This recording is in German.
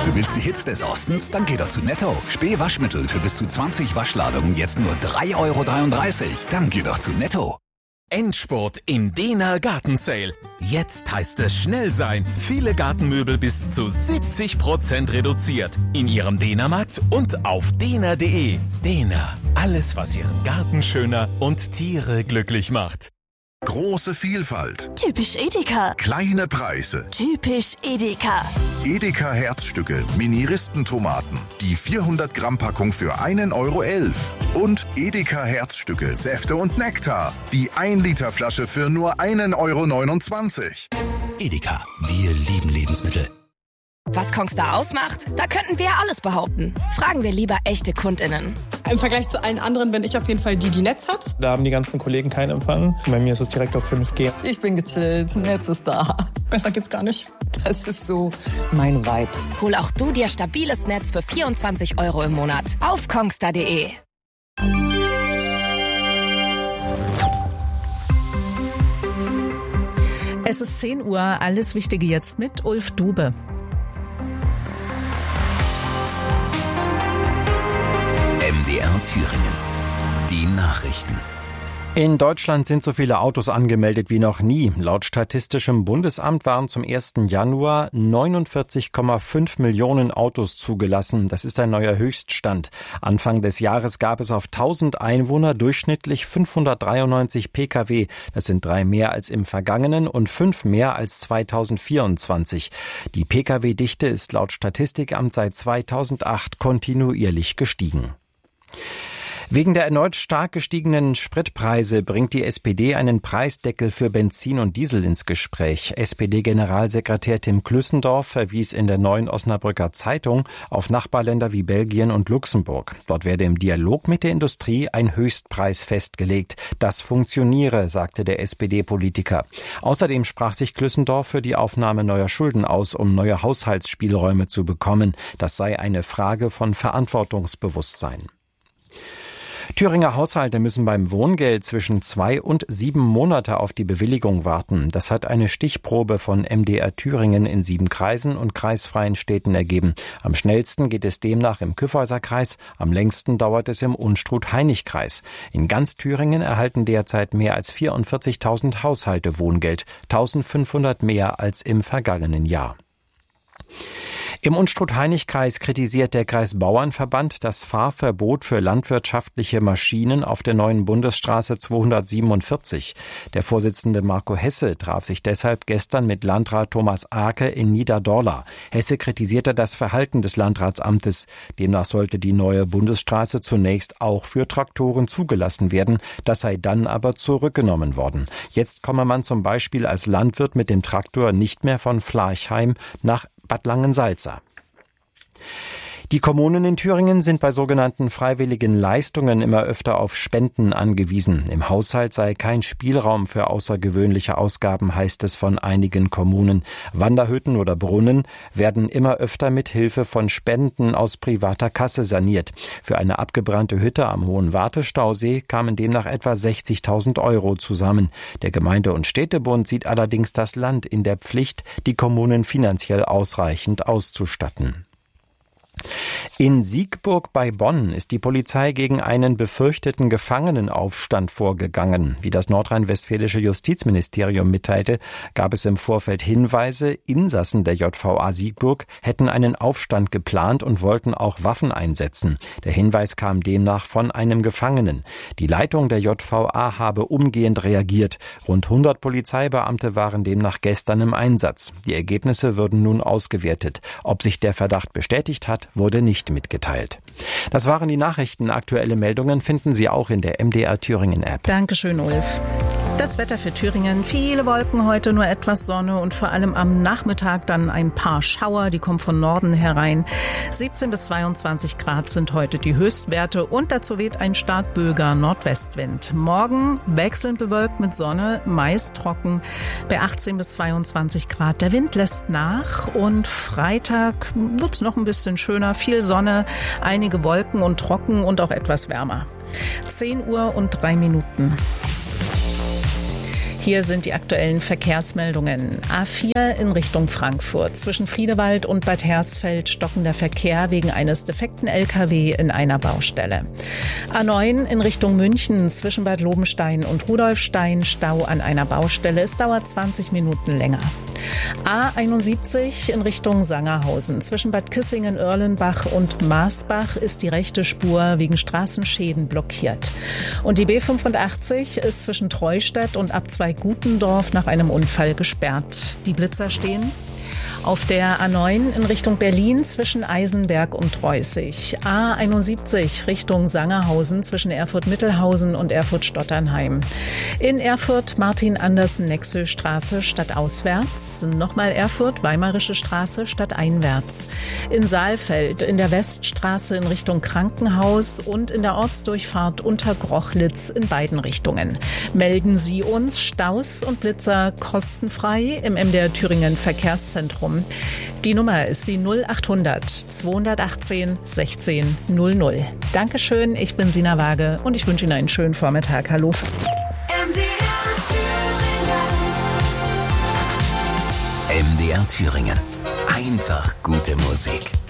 Du willst die Hits des Ostens? Dann geh doch zu Netto. Spee-Waschmittel für bis zu 20 Waschladungen jetzt nur 3,33 €. Dann geh doch zu Netto. Endspurt im Dehner Gartensale. Jetzt heißt es schnell sein. Viele Gartenmöbel bis zu 70% reduziert. In Ihrem Dehnermarkt und auf dehner.de. Dehner. Alles, was Ihren Garten schöner und Tiere glücklich macht. Große Vielfalt. Typisch Edeka. Kleine Preise. Typisch Edeka. Edeka Herzstücke, Mini-Ristentomaten. Die 400 Gramm Packung für 1,11 €. Und Edeka Herzstücke, Säfte und Nektar. Die 1 Liter Flasche für nur 1,29 €. Edeka, wir lieben Lebensmittel. Was Kongstar ausmacht? Da könnten wir alles behaupten. Fragen wir lieber echte KundInnen. Im Vergleich zu allen anderen bin ich auf jeden Fall die Netz hat. Da haben die ganzen Kollegen keinen Empfang. Bei mir ist es direkt auf 5G. Ich bin gechillt, Netz ist da. Besser geht's gar nicht. Das ist so mein Vibe. Hol auch du dir stabiles Netz für 24 € im Monat. Auf kongstar.de. Es ist 10 Uhr, alles Wichtige jetzt mit Ulf Dube. MDR Thüringen. Die Nachrichten. In Deutschland sind so viele Autos angemeldet wie noch nie. Laut Statistischem Bundesamt waren zum 1. Januar 49,5 Millionen Autos zugelassen. Das ist ein neuer Höchststand. Anfang des Jahres gab es auf 1000 Einwohner durchschnittlich 593 Pkw. Das sind 3 mehr als im vergangenen und 5 mehr als 2024. Die Pkw-Dichte ist laut Statistikamt seit 2008 kontinuierlich gestiegen. Wegen der erneut stark gestiegenen Spritpreise bringt die SPD einen Preisdeckel für Benzin und Diesel ins Gespräch. SPD-Generalsekretär Tim Klüssendorf verwies in der Neuen Osnabrücker Zeitung auf Nachbarländer wie Belgien und Luxemburg. Dort werde im Dialog mit der Industrie ein Höchstpreis festgelegt. Das funktioniere, sagte der SPD-Politiker. Außerdem sprach sich Klüssendorf für die Aufnahme neuer Schulden aus, um neue Haushaltsspielräume zu bekommen. Das sei eine Frage von Verantwortungsbewusstsein. Thüringer Haushalte müssen beim Wohngeld zwischen 2 und 7 Monate auf die Bewilligung warten. Das hat eine Stichprobe von MDR Thüringen in 7 Kreisen und kreisfreien Städten ergeben. Am schnellsten geht es demnach im Kyffhäuser Kreis, am längsten dauert es im Unstrut-Hainich-Kreis. In ganz Thüringen erhalten derzeit mehr als 44.000 Haushalte Wohngeld, 1.500 mehr als im vergangenen Jahr. Im Unstrut-Hainich-Kreis kritisiert der Kreisbauernverband das Fahrverbot für landwirtschaftliche Maschinen auf der neuen Bundesstraße 247. Der Vorsitzende Marco Hesse traf sich deshalb gestern mit Landrat Thomas Aake in Niederdorla. Hesse kritisierte das Verhalten des Landratsamtes. Demnach sollte die neue Bundesstraße zunächst auch für Traktoren zugelassen werden. Das sei dann aber zurückgenommen worden. Jetzt komme man zum Beispiel als Landwirt mit dem Traktor nicht mehr von Flarchheim nach Bad Langensalza. Die Kommunen in Thüringen sind bei sogenannten freiwilligen Leistungen immer öfter auf Spenden angewiesen. Im Haushalt sei kein Spielraum für außergewöhnliche Ausgaben, heißt es von einigen Kommunen. Wanderhütten oder Brunnen werden immer öfter mit Hilfe von Spenden aus privater Kasse saniert. Für eine abgebrannte Hütte am Hohen Wartestausee kamen demnach etwa 60.000 € zusammen. Der Gemeinde- und Städtebund sieht allerdings das Land in der Pflicht, die Kommunen finanziell ausreichend auszustatten. In Siegburg bei Bonn ist die Polizei gegen einen befürchteten Gefangenenaufstand vorgegangen. Wie das nordrhein-westfälische Justizministerium mitteilte, gab es im Vorfeld Hinweise, Insassen der JVA Siegburg hätten einen Aufstand geplant und wollten auch Waffen einsetzen. Der Hinweis kam demnach von einem Gefangenen. Die Leitung der JVA habe umgehend reagiert. Rund 100 Polizeibeamte waren demnach gestern im Einsatz. Die Ergebnisse würden nun ausgewertet. Ob sich der Verdacht bestätigt hat, wurde nicht mitgeteilt. Das waren die Nachrichten. Aktuelle Meldungen finden Sie auch in der MDR Thüringen App. Dankeschön, Ulf. Das Wetter für Thüringen, viele Wolken, heute nur etwas Sonne und vor allem am Nachmittag dann ein paar Schauer, die kommen von Norden herein. 17 bis 22 Grad sind heute die Höchstwerte und dazu weht ein stark böiger Nordwestwind. Morgen wechselnd bewölkt mit Sonne, meist trocken bei 18 bis 22 Grad. Der Wind lässt nach und Freitag wird's noch ein bisschen schöner, viel Sonne, einige Wolken und trocken und auch etwas wärmer. 10 Uhr und 3 Minuten. Hier sind die aktuellen Verkehrsmeldungen. A4 in Richtung Frankfurt. Zwischen Friedewald und Bad Hersfeld stockender Verkehr wegen eines defekten LKW in einer Baustelle. A9 in Richtung München. Zwischen Bad Lobenstein und Rudolfstein Stau an einer Baustelle. Es dauert 20 Minuten länger. A71 in Richtung Sangerhausen. Zwischen Bad Kissingen-Erlenbach und Marsbach ist die rechte Spur wegen Straßenschäden blockiert. Und die B85 ist zwischen Treustadt und Abzweig Gutendorf nach einem Unfall gesperrt. Die Blitzer stehen auf der A9 in Richtung Berlin zwischen Eisenberg und Treußig. A71 Richtung Sangerhausen zwischen Erfurt-Mittelhausen und Erfurt-Stotternheim. In Erfurt Martin-Andersen-Nexö-Straße stadtauswärts. Nochmal Erfurt Weimarische Straße stadteinwärts. In Saalfeld in der Weststraße in Richtung Krankenhaus und in der Ortsdurchfahrt unter Grochlitz in beiden Richtungen. Melden Sie uns Staus und Blitzer kostenfrei im MDR Thüringen Verkehrszentrum. Die Nummer ist die 0800 218 16 00. Dankeschön, ich bin Sina Waage und ich wünsche Ihnen einen schönen Vormittag. Hallo. MDR Thüringen. Einfach gute Musik.